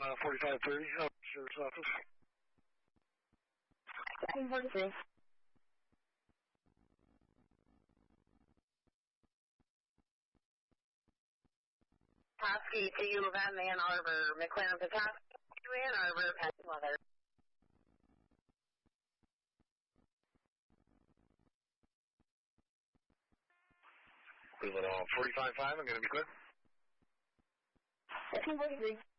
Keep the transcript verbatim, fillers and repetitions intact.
uh, forty-five thirty, uh, Sheriff's Office. seven forty-three. Husky two of M, Ann Arbor, McLaren Petoskey to Ann Arbor, passing weather. Cleveland, all forty-five five, I'm going to be clear. fifteen forty-three.